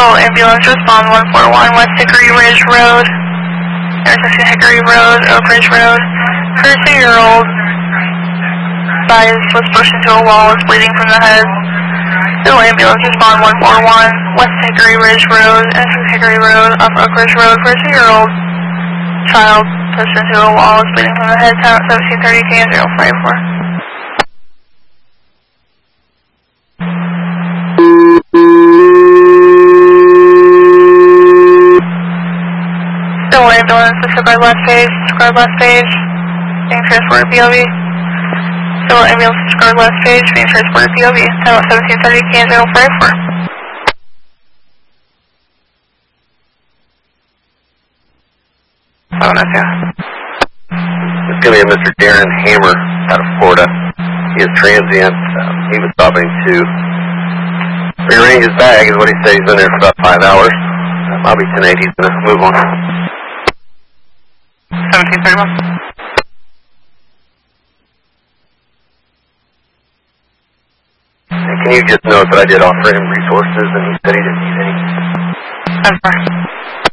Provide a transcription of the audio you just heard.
ambulance respond 141 West Hickory Ridge Road. Intersection Hickory Road, Oak Ridge Road. 32-year-old was pushed into a wall, was bleeding from the head. Ambulance respond 141 West Hickory Ridge Road, Intersection Hickory Road, off Oak Ridge Road. 32-year-old child pushed into a wall, was bleeding from the head. Time at 1730 KN054. Ambulance described by last page, described last page, being transported POV. Ambulance described last page, being transported POV. Time at 1730 KN054. Oh, that's yeah. It's going to be a Mr. Darren Hammer out of Florida. He is transient. He was stopping to rearrange his bag, is what he said. He's been there for about 5 hours. I'll be 10-8. He's going to move on. 1731. And can you just note that I did offer him resources and he said he didn't need any? That's fine.